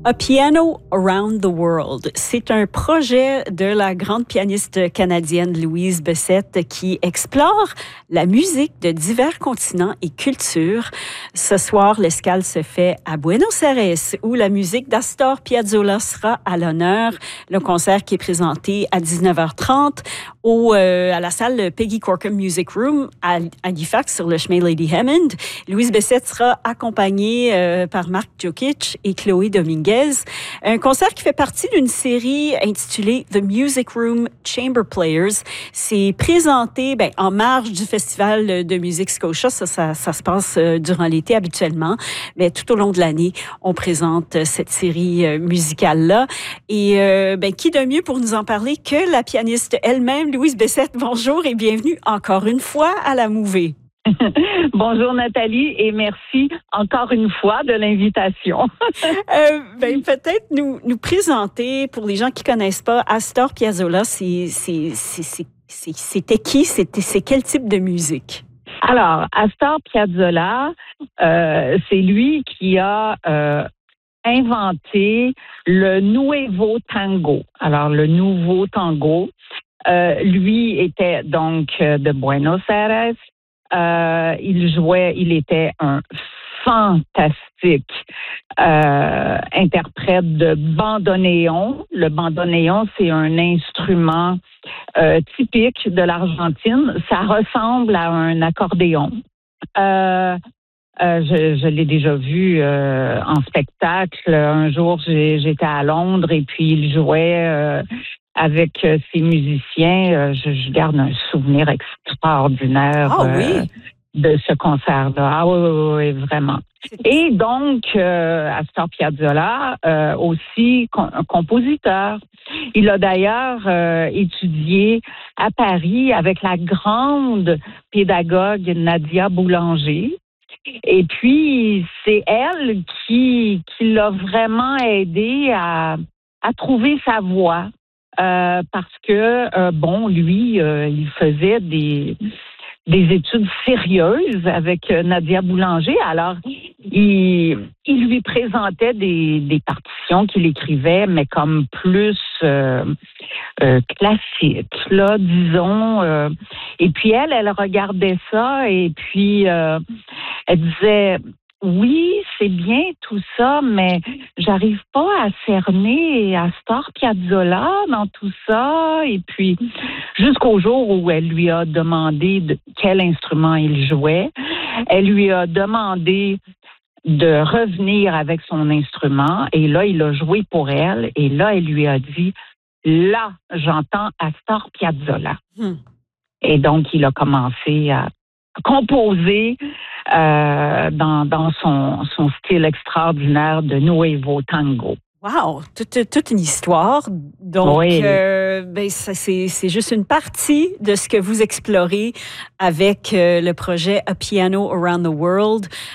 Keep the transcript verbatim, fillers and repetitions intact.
A Piano Around the World. C'est un projet de la grande pianiste canadienne Louise Bessette qui explore la musique de divers continents et cultures. Ce soir, l'escale se fait à Buenos Aires où la musique d'Astor Piazzolla sera à l'honneur. Le concert qui est présenté à dix-neuf heures trente au, euh, à la salle Peggy Corkum Music Room à Halifax sur le chemin Lady Hammond. Louise Bessette sera accompagnée euh, par Marc Jokic et Chloé Dominguez. Un concert qui fait partie d'une série intitulée The Music Room Chamber Players. C'est présenté ben, en marge du Festival de musique Scotia. Ça, ça, ça se passe durant l'été habituellement. Mais tout au long de l'année, on présente cette série musicale-là. Et euh, ben, qui de mieux pour nous en parler que la pianiste elle-même, Louise Bessette. Bonjour et bienvenue encore une fois à la Mouvée. Bonjour Nathalie et merci encore une fois de l'invitation. euh, ben, peut-être nous, nous présenter, pour les gens qui ne connaissent pas, Astor Piazzolla, c'est, c'est, c'est, c'est, c'est, c'était qui? C'était, c'est quel type de musique? Alors, Astor Piazzolla, euh, c'est lui qui a euh, inventé le Nuevo Tango. Alors, le nouveau tango, euh, lui était donc de Buenos Aires. Euh, il jouait, il était un fantastique euh, interprète de bandoneon. Le bandoneon, c'est un instrument euh, typique de l'Argentine. Ça ressemble à un accordéon. Euh, euh, je, je l'ai déjà vu euh, en spectacle. Un jour, j'ai, j'étais à Londres et puis il jouait euh, avec euh, ses musiciens. Euh, je, je garde un souvenir extraordinaire oh, oui. euh, de ce concert-là. Ah oui, oui, oui, vraiment. Et donc, euh, Astor Piazzolla, euh, aussi com- compositeur. Il a d'ailleurs euh, étudié à Paris avec la grande pédagogue Nadia Boulanger. Et puis, c'est elle qui, qui l'a vraiment aidé à, à trouver sa voix. Euh, parce que, euh, bon, lui, euh, il faisait des, des études sérieuses avec Nadia Boulanger. Alors, il, il lui présentait des, des partitions qu'il écrivait, mais comme plus euh, euh, classiques, là, disons. Euh, et puis, elle, elle regardait ça et puis euh, elle disait... Oui, c'est bien tout ça, mais j'arrive pas à cerner Astor Piazzolla dans tout ça. Et puis, jusqu'au jour où elle lui a demandé de quel instrument il jouait, elle lui a demandé de revenir avec son instrument. Et là, il a joué pour elle. Et là, elle lui a dit, là, j'entends Astor Piazzolla. Hmm. Et donc, il a commencé à composer euh, dans, dans son, son style extraordinaire de Nuevo Tango. Wow! Toute, toute une histoire. Donc, oui. euh, ben, ça, c'est, c'est juste une partie de ce que vous explorez avec euh, le projet A Piano Around the World.